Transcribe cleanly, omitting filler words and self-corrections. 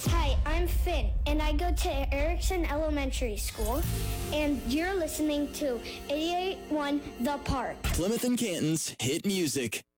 Hi, I'm Finn, and I go to Erickson Elementary School, and you're listening to 88.1 The Park. Plymouth and Canton's hit music.